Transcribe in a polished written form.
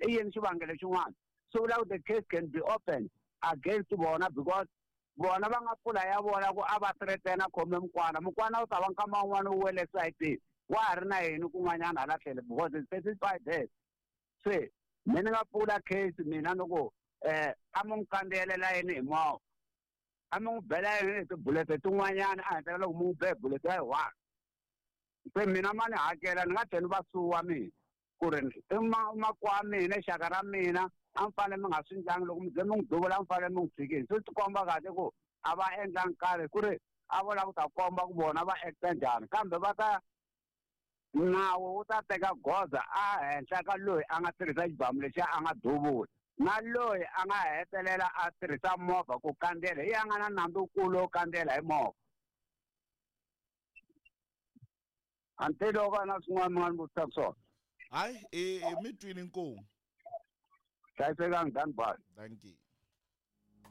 So now the case can be opened against Bona because Bona Bangapula Yabona go abatretena come Mukwana Tawankama one who will excite. Why are I in Kumanyana because it's specified there. Say, Menapula case, Minanogo, among Candela in more. Among Bella to bullet to Wanyan and tell move back bullet. Minamana, I get a nothing but Suami. Couldn't. Makwame, Shagaramina, and Palamang, Simon, Double and Palamon, Chicken. So to come back at the go. Ava and Dankare, Kure, our out of combat one, our extension. Come the Bata. Now, what I take a goza, and Chakalu, and a Trisha Bamlisha, and a Dubu. Nalo, and I tell her at Trisha Moka, who Candela, young and Nandu Kulo Candela more. Until over us one would talk so. Aye, mid-training go. Thank you.